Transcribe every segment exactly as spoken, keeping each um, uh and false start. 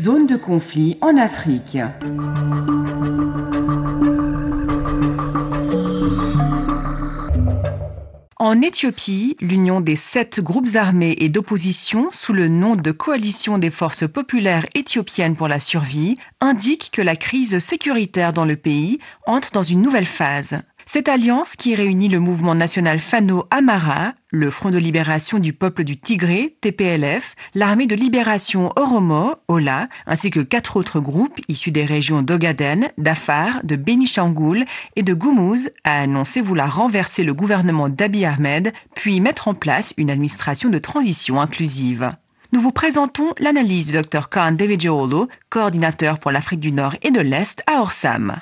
Zone de conflit en Afrique. En Éthiopie, l'union des sept groupes armés et d'opposition sous le nom de Coalition des forces populaires éthiopiennes pour la survie indique que la crise sécuritaire dans le pays entre dans une nouvelle phase. Cette alliance qui réunit le mouvement national Fano-Amhara, le Front de libération du peuple du Tigré, T P L F, l'armée de libération Oromo, Ola, ainsi que quatre autres groupes issus des régions d'Ogaden, d'Afar, de Bénichangul et de Gumuz, a annoncé vouloir renverser le gouvernement d'Abiy Ahmed, puis mettre en place une administration de transition inclusive. Nous vous présentons l'analyse du docteur Khan Devejiolu, coordinateur pour l'Afrique du Nord et de l'Est à Orsam.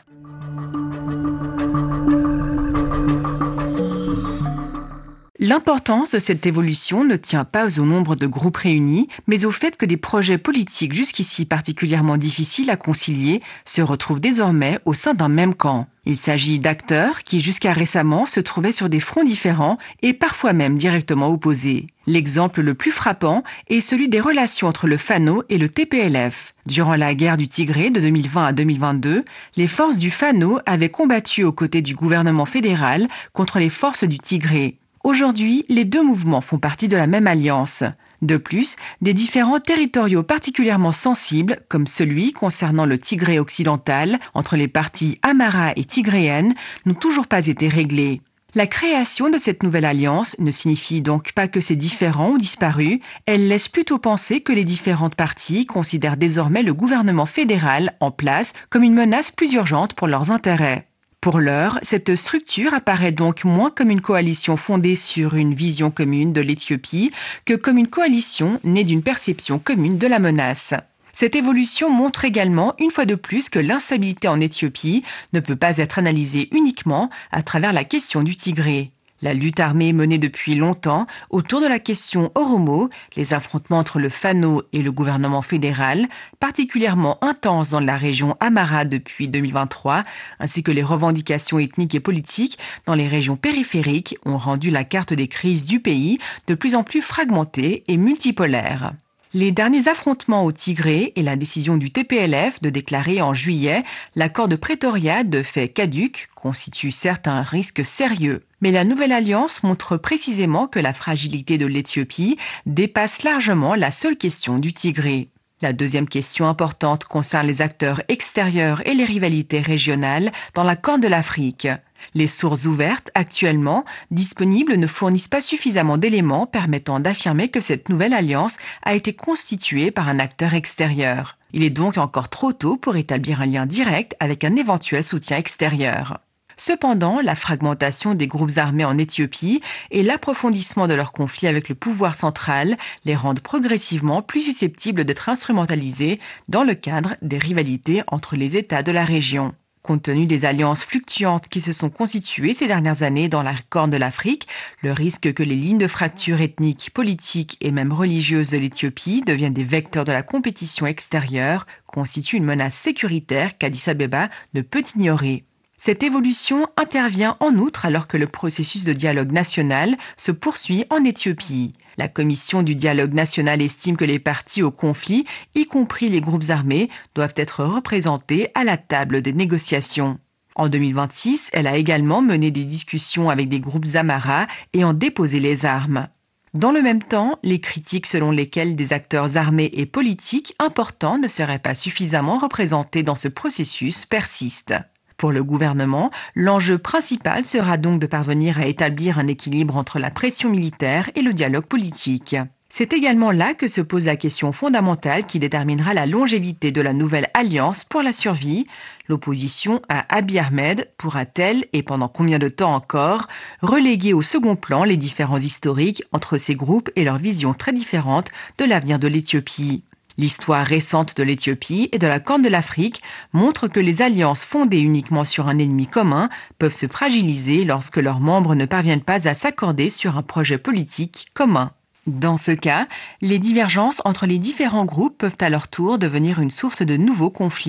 L'importance de cette évolution ne tient pas au nombre de groupes réunis, mais au fait que des projets politiques jusqu'ici particulièrement difficiles à concilier se retrouvent désormais au sein d'un même camp. Il s'agit d'acteurs qui jusqu'à récemment se trouvaient sur des fronts différents et parfois même directement opposés. L'exemple le plus frappant est celui des relations entre le Fano et le T P L F. Durant la guerre du Tigré de deux mille vingt à deux mille vingt-deux, les forces du Fano avaient combattu aux côtés du gouvernement fédéral contre les forces du Tigré. Aujourd'hui, les deux mouvements font partie de la même alliance. De plus, des différends territoriaux particulièrement sensibles, comme celui concernant le Tigré occidental, entre les parties Amhara et tigréennes, n'ont toujours pas été réglés. La création de cette nouvelle alliance ne signifie donc pas que ces différends ont disparu, elle laisse plutôt penser que les différentes parties considèrent désormais le gouvernement fédéral en place comme une menace plus urgente pour leurs intérêts. Pour l'heure, cette structure apparaît donc moins comme une coalition fondée sur une vision commune de l'Éthiopie que comme une coalition née d'une perception commune de la menace. Cette évolution montre également, une fois de plus, que l'instabilité en Éthiopie ne peut pas être analysée uniquement à travers la question du Tigré. La lutte armée menée depuis longtemps autour de la question Oromo, les affrontements entre le Fano et le gouvernement fédéral, particulièrement intenses dans la région Amhara depuis deux mille vingt-trois, ainsi que les revendications ethniques et politiques dans les régions périphériques ont rendu la carte des crises du pays de plus en plus fragmentée et multipolaire. Les derniers affrontements au Tigré et la décision du T P L F de déclarer en juillet l'accord de Pretoria de fait caduc constituent certes un risque sérieux. Mais la nouvelle alliance montre précisément que la fragilité de l'Éthiopie dépasse largement la seule question du Tigré. La deuxième question importante concerne les acteurs extérieurs et les rivalités régionales dans la Corne de l'Afrique. Les sources ouvertes, actuellement disponibles, ne fournissent pas suffisamment d'éléments permettant d'affirmer que cette nouvelle alliance a été constituée par un acteur extérieur. Il est donc encore trop tôt pour établir un lien direct avec un éventuel soutien extérieur. Cependant, la fragmentation des groupes armés en Éthiopie et l'approfondissement de leur conflit avec le pouvoir central les rendent progressivement plus susceptibles d'être instrumentalisés dans le cadre des rivalités entre les États de la région. Compte tenu des alliances fluctuantes qui se sont constituées ces dernières années dans la Corne de l'Afrique, le risque que les lignes de fracture ethniques, politiques et même religieuses de l'Éthiopie deviennent des vecteurs de la compétition extérieure constitue une menace sécuritaire qu'Addis Abeba ne peut ignorer. Cette évolution intervient en outre alors que le processus de dialogue national se poursuit en Éthiopie. La commission du dialogue national estime que les parties au conflit, y compris les groupes armés, doivent être représentés à la table des négociations. En deux mille vingt-six, elle a également mené des discussions avec des groupes Amhara ayant déposé les armes. Dans le même temps, les critiques selon lesquelles des acteurs armés et politiques importants ne seraient pas suffisamment représentés dans ce processus persistent. Pour le gouvernement, l'enjeu principal sera donc de parvenir à établir un équilibre entre la pression militaire et le dialogue politique. C'est également là que se pose la question fondamentale qui déterminera la longévité de la nouvelle alliance pour la survie. L'opposition à Abiy Ahmed pourra-t-elle, et pendant combien de temps encore, reléguer au second plan les différends historiques entre ces groupes et leurs visions très différentes de l'avenir de l'Éthiopie ? L'histoire récente de l'Éthiopie et de la Corne de l'Afrique montre que les alliances fondées uniquement sur un ennemi commun peuvent se fragiliser lorsque leurs membres ne parviennent pas à s'accorder sur un projet politique commun. Dans ce cas, les divergences entre les différents groupes peuvent à leur tour devenir une source de nouveaux conflits.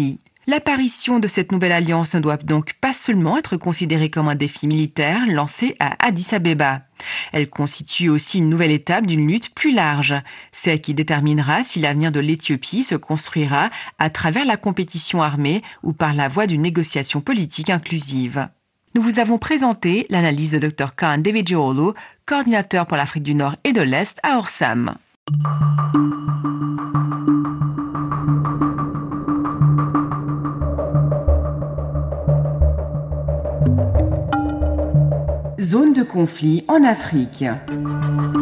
L'apparition de cette nouvelle alliance ne doit donc pas seulement être considérée comme un défi militaire lancé à Addis Abeba. Elle constitue aussi une nouvelle étape d'une lutte plus large, celle qui déterminera si l'avenir de l'Éthiopie se construira à travers la compétition armée ou par la voie d'une négociation politique inclusive. Nous vous avons présenté l'analyse de docteur Khan Devejiolu, coordinateur pour l'Afrique du Nord et de l'Est à Orsam. Zone de conflit en Afrique.